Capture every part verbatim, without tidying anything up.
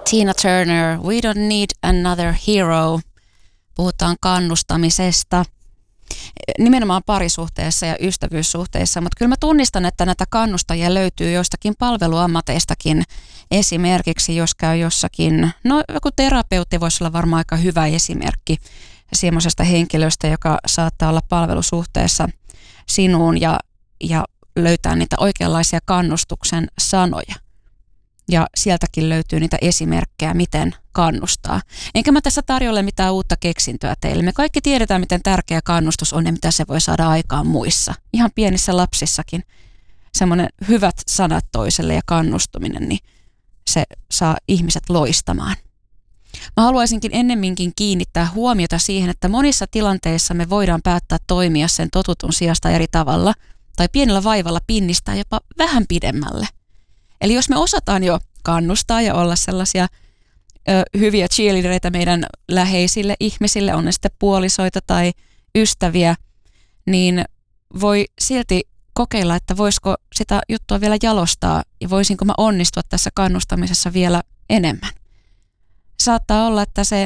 Tina Turner, We Don't Need Another Hero. Puhutaan kannustamisesta nimenomaan parisuhteessa ja ystävyyssuhteissa, mutta kyllä mä tunnistan, että näitä kannustajia löytyy joistakin palveluammateistakin. Esimerkiksi jos käy jossakin, no joku terapeutti voisi olla varmaan aika hyvä esimerkki semmoisesta henkilöstä, joka saattaa olla palvelusuhteessa sinuun ja, ja löytää niitä oikeanlaisia kannustuksen sanoja. Ja sieltäkin löytyy niitä esimerkkejä, miten kannustaa. Enkä mä tässä tarjolle mitään uutta keksintöä teille. Me kaikki tiedetään, miten tärkeä kannustus on ja mitä se voi saada aikaan muissa. Ihan pienissä lapsissakin semmoinen hyvät sanat toiselle ja kannustuminen, niin se saa ihmiset loistamaan. Mä haluaisinkin ennemminkin kiinnittää huomiota siihen, että monissa tilanteissa me voidaan päättää toimia sen totutun sijasta eri tavalla tai pienellä vaivalla pinnistää jopa vähän pidemmälle. Eli jos me osataan jo kannustaa ja olla sellaisia ö, hyviä cheerleadereitä meidän läheisille ihmisille, on ne sitten puolisoita tai ystäviä, niin voi silti kokeilla, että voisiko sitä juttua vielä jalostaa ja voisinko mä onnistua tässä kannustamisessa vielä enemmän. Saattaa olla, että se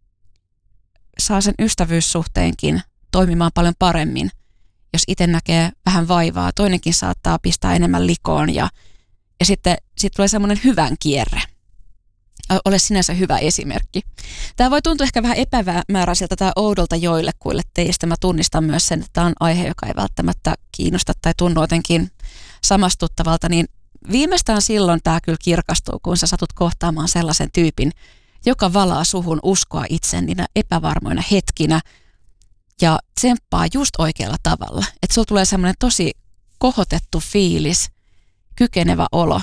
saa sen ystävyyssuhteenkin toimimaan paljon paremmin, jos itse näkee vähän vaivaa. Toinenkin saattaa pistää enemmän likoon ja Ja sitten sit tulee semmoinen hyvän kierre. Ole sinänsä hyvä esimerkki. Tämä voi tuntua ehkä vähän epämääräiseltä tai oudolta joillekuille teistä. Mä tunnistan myös sen, että tämä on aihe, joka ei välttämättä kiinnosta tai tunnu jotenkin samastuttavalta. Niin viimeistään silloin tämä kyllä kirkastuu, kun sä satut kohtaamaan sellaisen tyypin, joka valaa suhun uskoa itsen niinä epävarmoina hetkinä ja tsemppaa just oikealla tavalla. Että sulla tulee semmoinen tosi kohotettu fiilis, kykenevä olo.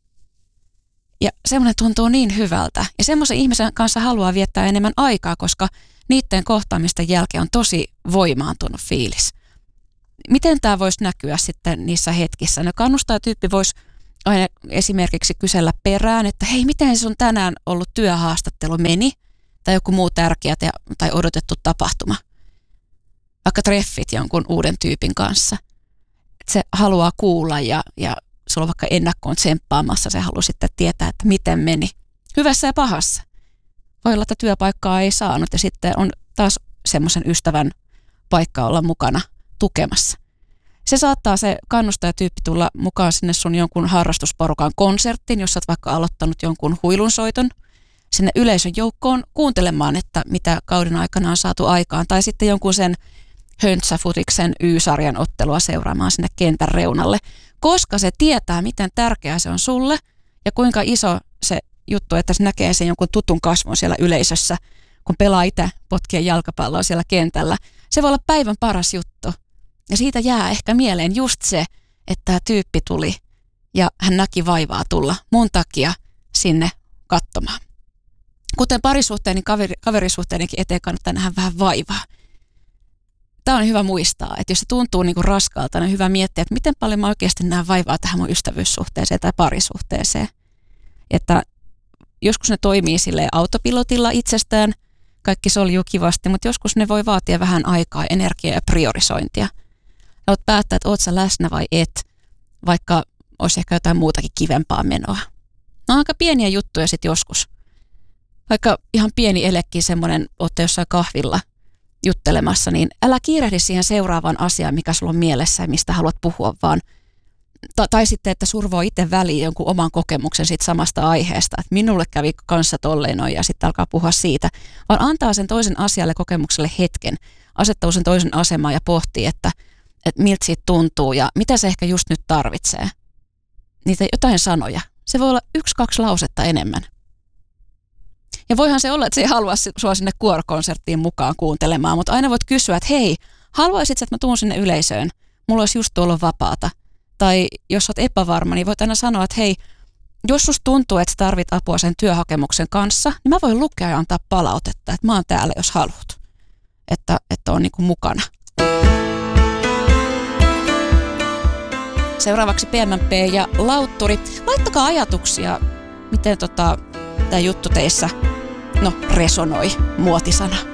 Ja semmoinen tuntuu niin hyvältä. Ja semmoisen ihmisen kanssa haluaa viettää enemmän aikaa, koska niiden kohtaamisten jälkeen on tosi voimaantunut fiilis. Miten tämä voisi näkyä sitten niissä hetkissä? No kannustajatyyppi voisi aina esimerkiksi kysellä perään, että hei, miten sun tänään ollut työhaastattelu meni? Tai joku muu tärkeä tai odotettu tapahtuma. Vaikka treffit jonkun uuden tyypin kanssa. Että se haluaa kuulla ja, ja sulla on vaikka ennakkoon tsemppaamassa, se haluaa sitten tietää, että miten meni. Hyvässä ja pahassa. Voi olla, että työpaikkaa ei saanut ja sitten on taas semmoisen ystävän paikka olla mukana tukemassa. Se saattaa se kannustajatyyppi tulla mukaan sinne sun jonkun harrastusporukan konserttiin, jos olet vaikka aloittanut jonkun huilunsoiton sinne yleisön joukkoon kuuntelemaan, että mitä kauden aikana on saatu aikaan. Tai sitten jonkun sen höntsäfutiksen Y-sarjan ottelua seuraamaan sinne kentän reunalle, koska se tietää, miten tärkeää se on sulle ja kuinka iso se juttu, että se näkee sen jonkun tutun kasvon siellä yleisössä, kun pelaa itse potkien jalkapalloa siellä kentällä. Se voi olla päivän paras juttu. Ja siitä jää ehkä mieleen just se, että tämä tyyppi tuli ja hän näki vaivaa tulla mun takia sinne katsomaan. Kuten parisuhteen, niin kaveri, kaverisuhteidenkin eteen kannattaa nähdä vähän vaivaa. Tämä on hyvä muistaa, että jos se tuntuu niin kuin raskaalta, niin on hyvä miettiä, että miten paljon mä oikeasti näen vaivaa tähän mun ystävyyssuhteeseen tai parisuhteeseen. Että joskus ne toimii silleen autopilotilla itsestään, kaikki soljuu kivasti, mutta joskus ne voi vaatia vähän aikaa, energiaa ja priorisointia. Ja oot päättää, että oot sä läsnä vai et, vaikka olisi ehkä jotain muutakin kivempaa menoa. No aika pieniä juttuja sitten joskus. Vaikka ihan pieni elekin semmoinen, ootte jossain kahvilla juttelemassa, niin älä kiirehdi siihen seuraavaan asiaan, mikä sulla on mielessä ja mistä haluat puhua, vaan ta- tai sitten, että survoo itse väliin jonkun oman kokemuksen siitä samasta aiheesta, että minulle kävi kanssa tolleen noin ja sitten alkaa puhua siitä, vaan antaa sen toisen asialle kokemukselle hetken, asettaa sen toisen asemaan ja pohtii, että, että miltä siitä tuntuu ja mitä se ehkä just nyt tarvitsee. Niitä jotain sanoja. Se voi olla yksi, kaksi lausetta enemmän. Ja voihan se olla, että se ei halua sua sinne kuorokonserttiin mukaan kuuntelemaan, mutta aina voit kysyä, että hei, haluaisitko, että mä tuun sinne yleisöön? Mulla olisi just ollut vapaata. Tai jos olet epävarma, niin voit aina sanoa, että hei, jos susta tuntuu, että sä tarvit apua sen työhakemuksen kanssa, niin mä voin lukea ja antaa palautetta, että mä oon täällä, jos haluat. Että, että on niin kuin mukana. Seuraavaksi P M P ja Lautturi. Laittakaa ajatuksia, miten tota, tämä juttu teissä no, resonoi, muotisana.